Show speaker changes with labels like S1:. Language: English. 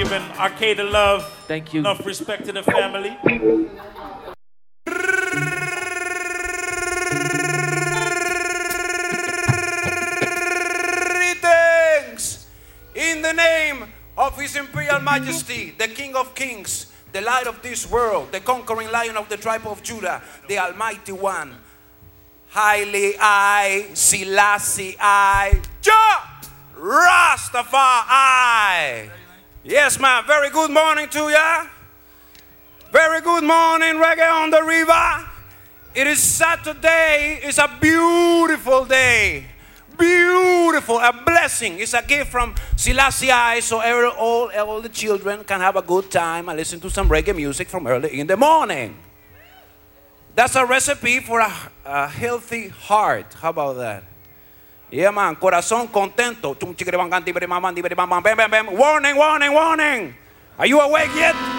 S1: giving Arcade love.
S2: Thank you.
S1: Enough respect to the family.
S3: Greetings in the name of His Imperial Majesty, the King of Kings, the light of this world, the conquering lion of the tribe of Judah, the Almighty One. Haile I, Selassie I, Jah Rastafari. Yes, man. Very good morning to ya. Very good morning, Reggae on the River. It is Saturday. It's a beautiful day. Beautiful, a blessing. It's a gift from Selassie I, so all the children can have a good time and listen to some reggae music from early in the morning. That's a recipe for a healthy heart. How about that? Yeah, man. Corazón contento. Warning, warning, warning. Are you awake yet?